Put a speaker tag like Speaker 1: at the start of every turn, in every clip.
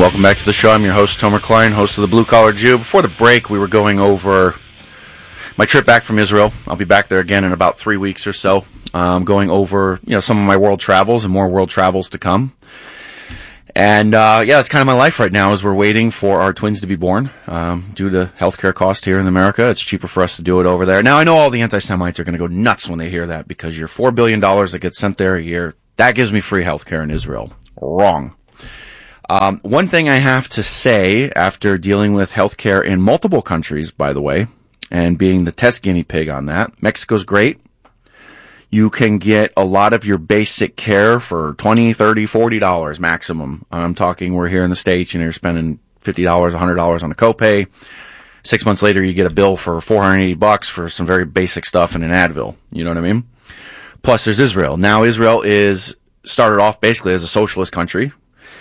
Speaker 1: welcome back to the show. I'm your host, Tomer Klein, host of the Blue Collar Jew. Before the break, we were going over my trip back from Israel. I'll be back there again in about 3 weeks or so, going over some of my world travels and more world travels to come. And that's kind of my life right now as we're waiting for our twins to be born. Due to healthcare costs here in America, it's cheaper for us to do it over there. Now, I know all the anti-Semites are going to go nuts when they hear that because your $4 billion that gets sent there a year, that gives me free healthcare in Israel. Wrong. One thing I have to say after dealing with healthcare in multiple countries, by the way, and being the test guinea pig on that, Mexico's great. You can get a lot of your basic care for $20, $30, $40 maximum. I'm talking we're here in the States, you're spending $50, $100 on a copay. 6 months later, you get a bill for $480 for some very basic stuff and an Advil. You know what I mean? Plus, there's Israel. Now, Israel is started off basically as a socialist country.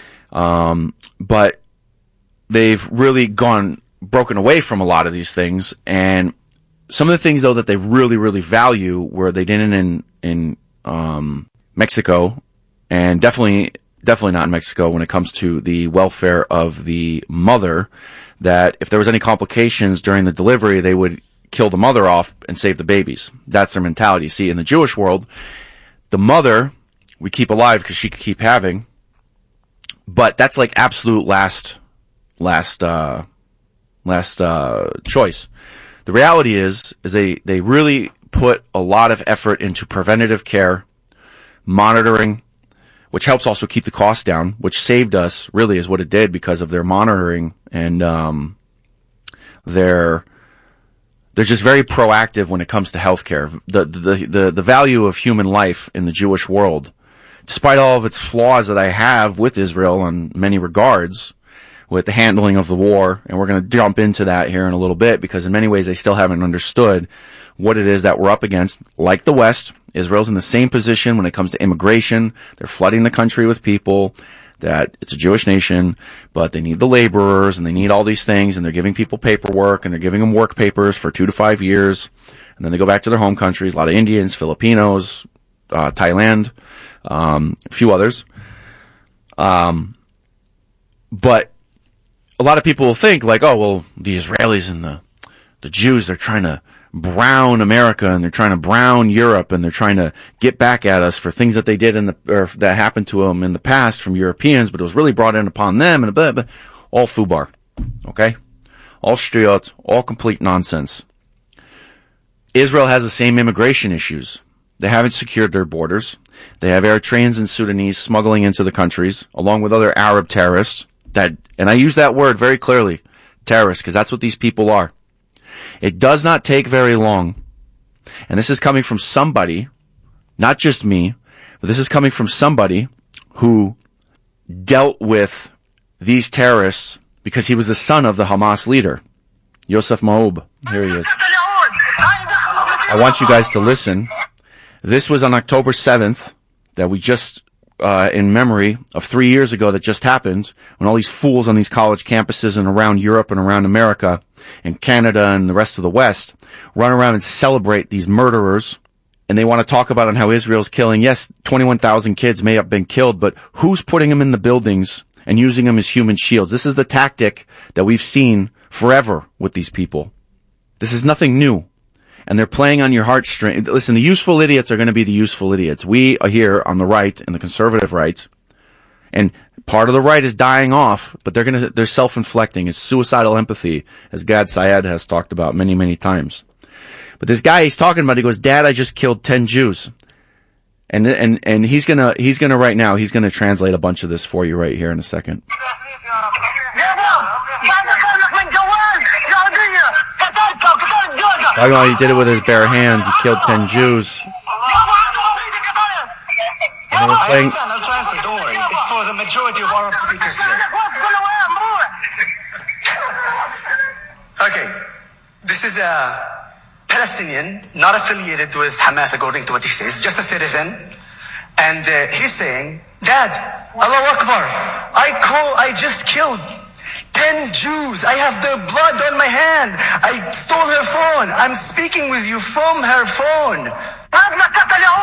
Speaker 1: But they've really broken away from a lot of these things. And some of the things, though, that they really, really value where they didn't in Mexico, and definitely not in Mexico when it comes to the welfare of the mother, that if there was any complications during the delivery, they would kill the mother off and save the babies. That's their mentality. See, in the Jewish world, the mother we keep alive because she could keep having. But that's like absolute last choice. The reality is they really put a lot of effort into preventative care, monitoring, which helps also keep the costs down, which saved us, really is what it did because of their monitoring and they're just very proactive when it comes to healthcare. The value of human life in the Jewish world, despite all of its flaws that I have with Israel in many regards, with the handling of the war, and we're going to jump into that here in a little bit, because in many ways they still haven't understood what it is that we're up against. Like the West, Israel's in the same position when it comes to immigration. They're flooding the country with people, that it's a Jewish nation, but they need the laborers, and they need all these things, and they're giving people paperwork, and they're giving them work papers for 2 to 5 years, and then they go back to their home countries. A lot of Indians, Filipinos, Thailand, a few others. But a lot of people will think like, oh, well, the Israelis and the Jews, they're trying to brown America, and they're trying to brown Europe, and they're trying to get back at us for things that they did or that happened to them in the past from Europeans, but it was really brought in upon them, and all fubar. Okay? All shtriot, all complete nonsense. Israel has the same immigration issues. They haven't secured their borders. They have Eritreans and Sudanese smuggling into the countries, along with other Arab terrorists. And I use that word very clearly, terrorists, because that's what these people are. It does not take very long, and this is coming from somebody, not just me, but this is coming from somebody who dealt with these terrorists because he was the son of the Hamas leader, Yosef Maoub. Here he is. I want you guys to listen. This was on October 7th that we just, in memory of 3 years ago that just happened, when all these fools on these college campuses and around Europe and around America and Canada and the rest of the West run around and celebrate these murderers. And they want to talk about how Israel's killing. Yes, 21,000 kids may have been killed, but who's putting them in the buildings and using them as human shields? This is the tactic that we've seen forever with these people. This is nothing new. And they're playing on your heartstrings. Listen, the useful idiots are going to be the useful idiots. We are here on the right, and the conservative right, and part of the right is dying off, but they're self-inflicting. It's suicidal empathy, as Gad Sayed has talked about many, many times. But this guy he's talking about, he goes, Dad, I just killed 10 Jews. And he's gonna right now, he's gonna translate a bunch of this for you right here in a second. Talking about he did it with his bare hands. He killed 10 Jews. And they were playing.
Speaker 2: I'll translate, don't worry. It's for the majority of Arab speakers here. Okay. This is a Palestinian, not affiliated with Hamas according to what he says, just a citizen. And he's saying, Dad, Allahu Akbar, I just killed 10 Jews. I have their blood on my hand. I stole her phone. I'm speaking with you from her phone.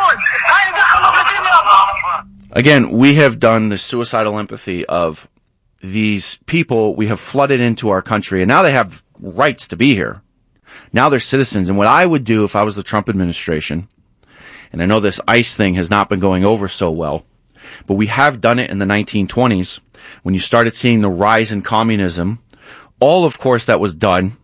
Speaker 1: Again, we have done the suicidal empathy of these people we have flooded into our country, and now they have rights to be here. Now they're citizens. And what I would do if I was the Trump administration, and I know this ICE thing has not been going over so well, but we have done it in the 1920s when you started seeing the rise in communism. All, of course, that was done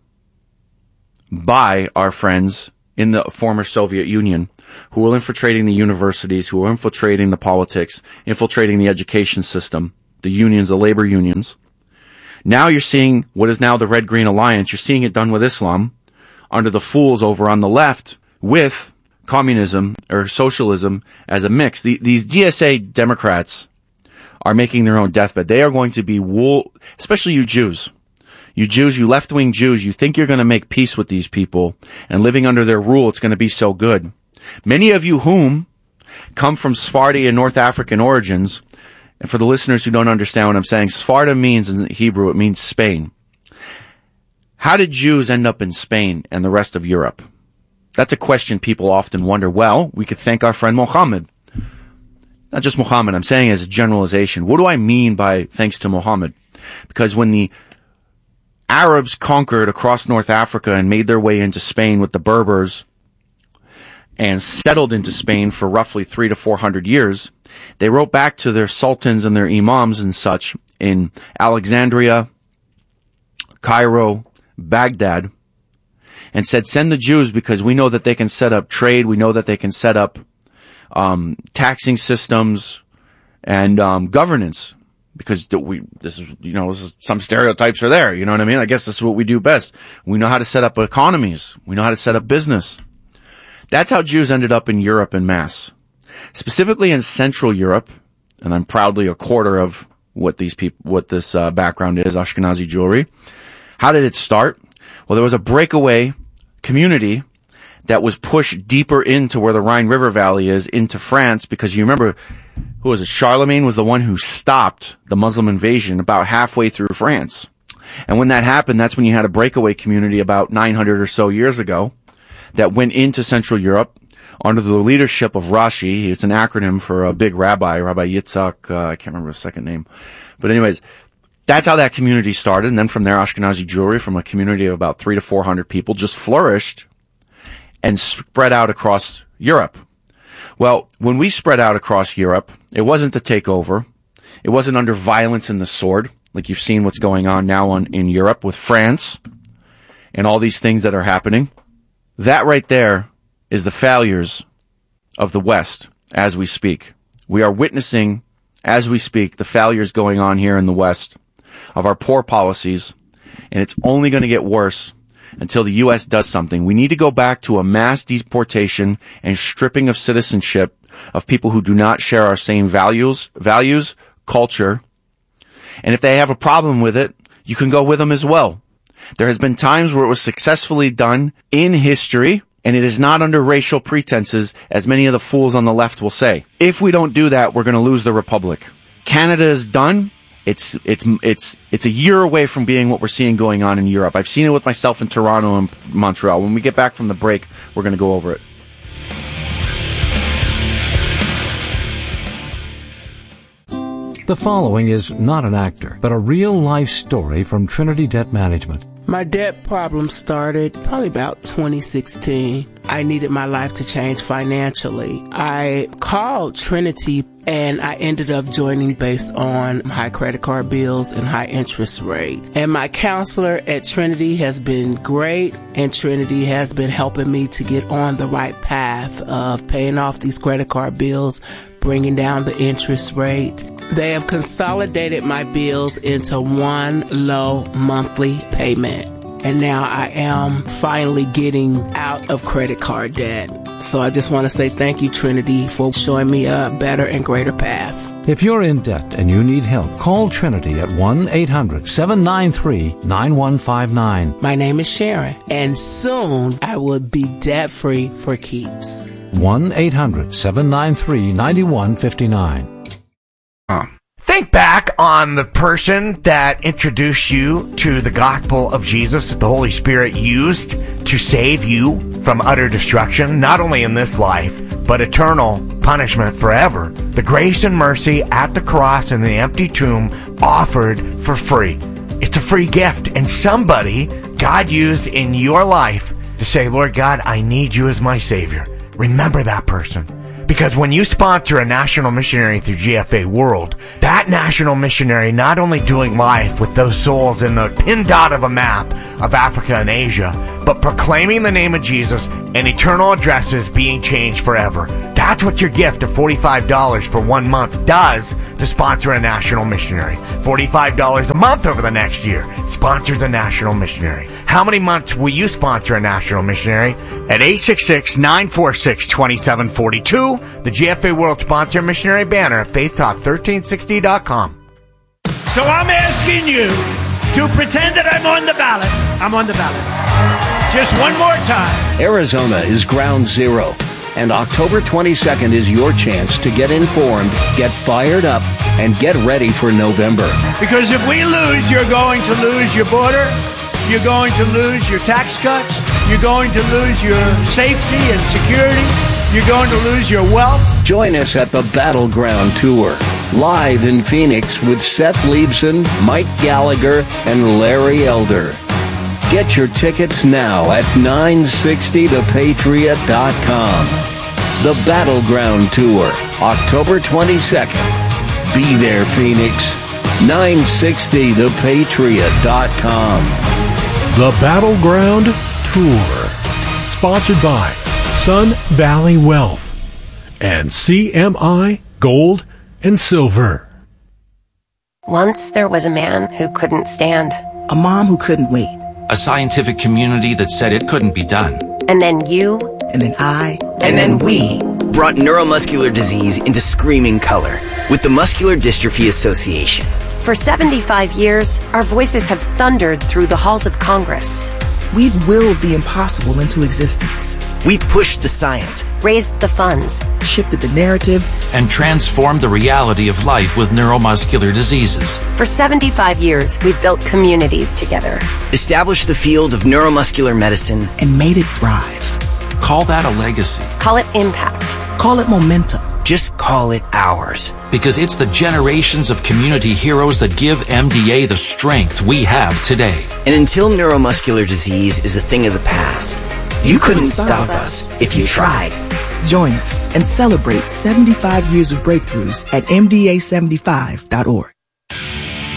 Speaker 1: by our friends in the former Soviet Union who were infiltrating the universities, who were infiltrating the politics, infiltrating the education system, the unions, the labor unions. Now you're seeing what is now the Red-Green Alliance. You're seeing it done with Islam under the fools over on the left with communism or socialism as a mix. These DSA Democrats are making their own deathbed. They are going to be especially you Jews. You Jews, you left-wing Jews, you think you're going to make peace with these people and living under their rule, it's going to be so good. Many of you whom come from Sephardi and North African origins, and for the listeners who don't understand what I'm saying, Sephardi means in Hebrew, it means Spain. How did Jews end up in Spain and the rest of Europe? That's a question people often wonder. Well, we could thank our friend Muhammad. Not just Muhammad, I'm saying as a generalization. What do I mean by thanks to Muhammad? Because when the Arabs conquered across North Africa and made their way into Spain with the Berbers and settled into Spain for roughly 300 to 400 years, they wrote back to their sultans and their imams and such in Alexandria, Cairo, Baghdad, and said, send the Jews because we know that they can set up trade, we know that they can set up taxing systems and governance. Because some stereotypes are there. You know what I mean? I guess this is what we do best. We know how to set up economies. We know how to set up business. That's how Jews ended up in Europe en masse. Specifically in Central Europe, and I'm proudly a quarter of what this background is, Ashkenazi Jewry. How did it start? Well, there was a breakaway community that was pushed deeper into where the Rhine River Valley is, into France, because you remember, who was it? Charlemagne was the one who stopped the Muslim invasion about halfway through France. And when that happened, that's when you had a breakaway community about 900 or so years ago that went into Central Europe under the leadership of Rashi. It's an acronym for a big rabbi, Rabbi Yitzhak, I can't remember his second name. But anyways, that's how that community started. And then from there, Ashkenazi Jewry, from a community of about 300 to 400 people, just flourished and spread out across Europe. Well, when we spread out across Europe, it wasn't to take over. It wasn't under violence and the sword, like you've seen what's going on now in Europe with France and all these things that are happening. That right there is the failures of the West as we speak. We are witnessing, as we speak, the failures going on here in the West of our poor policies, and it's only going to get worse until the U.S. does something. We need to go back to a mass deportation and stripping of citizenship of people who do not share our same values, culture. And if they have a problem with it, you can go with them as well. There has been times where it was successfully done in history, and it is not under racial pretenses, as many of the fools on the left will say. If we don't do that, we're going to lose the republic. Canada is done. It's a year away from being what we're seeing going on in Europe. I've seen it with myself in Toronto and Montreal. When we get back from the break, we're going to go over it.
Speaker 3: The following is not an actor, but a real-life story from Trinity Debt Management.
Speaker 4: My debt problem started probably about 2016. I needed my life to change financially. I called Trinity and I ended up joining based on high credit card bills and high interest rate. And my counselor at Trinity has been great, and Trinity has been helping me to get on the right path of paying off these credit card bills, bringing down the interest rate. They have consolidated my bills into one low monthly payment. And now I am finally getting out of credit card debt. So I just want to say thank you, Trinity, for showing me a better and greater path.
Speaker 3: If you're in debt and you need help, call Trinity at 1-800-793-9159.
Speaker 4: My name is Sharon, and soon I will be debt-free for keeps.
Speaker 3: 1-800-793-9159.
Speaker 5: Think back on the person that introduced you to the gospel of Jesus that the Holy Spirit used to save you from utter destruction, not only in this life, but eternal punishment forever. The grace and mercy at the cross and the empty tomb offered for free. It's a free gift, and somebody God used in your life to say, Lord God, I need you as my Savior. Remember that person. Because when you sponsor a national missionary through GFA World, that national missionary not only doing life with those souls in the pin dot of a map of Africa and Asia, but proclaiming the name of Jesus and eternal addresses being changed forever. That's what your gift of $45 for 1 month does to sponsor a national missionary. $45 a month over the next year sponsors a national missionary. How many months will you sponsor a national missionary? At 866-946-2742, the GFA World Sponsor Missionary banner at faithtalk1360.com.
Speaker 6: So I'm asking you to pretend that I'm on the ballot. I'm on the ballot. Just one more time.
Speaker 7: Arizona is ground zero, and October 22nd is your chance to get informed, get fired up, and get ready for November.
Speaker 6: Because if we lose, you're going to lose your border. You're going to lose your tax cuts. You're going to lose your safety and security. You're going to lose your wealth.
Speaker 7: Join us at the Battleground Tour, live in Phoenix with Seth Leibson, Mike Gallagher, and Larry Elder. Get your tickets now at 960thepatriot.com. The Battleground Tour, October 22nd. Be there, Phoenix. 960thepatriot.com.
Speaker 8: The Battleground Tour, sponsored by Sun Valley Wealth and CMI Gold and Silver.
Speaker 9: Once there was a man who couldn't stand.
Speaker 10: A mom who couldn't wait.
Speaker 11: A scientific community that said it couldn't be done.
Speaker 9: And then you.
Speaker 10: And then I.
Speaker 12: And then we brought neuromuscular disease into screaming color with the Muscular Dystrophy Association.
Speaker 9: For 75 years, our voices have thundered through the halls of Congress.
Speaker 10: We've willed the impossible into existence.
Speaker 12: We've pushed the science,
Speaker 9: raised the funds,
Speaker 10: shifted the narrative,
Speaker 11: and transformed the reality of life with neuromuscular diseases.
Speaker 9: For 75 years, we've built communities together,
Speaker 12: established the field of neuromuscular medicine,
Speaker 10: and made it thrive.
Speaker 11: Call that a legacy.
Speaker 9: Call it impact.
Speaker 10: Call it momentum.
Speaker 12: Just call it ours.
Speaker 11: Because it's the generations of community heroes that give MDA the strength we have today.
Speaker 12: And until neuromuscular disease is a thing of the past, you couldn't stop us if you tried.
Speaker 10: Join us and celebrate 75 years of breakthroughs at MDA75.org.